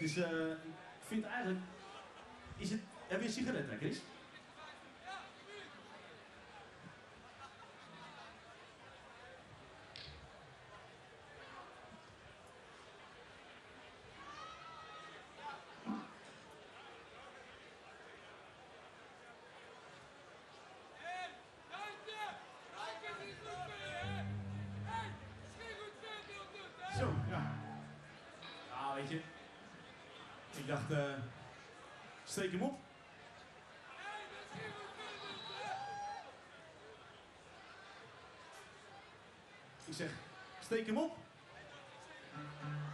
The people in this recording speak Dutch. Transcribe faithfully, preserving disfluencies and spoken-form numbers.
Dus uh, ik vind eigenlijk... Is het... Heb je een sigaret, hè, Chris? Zo, ja. Nou, weet je. Ik dacht, uh, steek hem op. Ik zeg, steek hem op.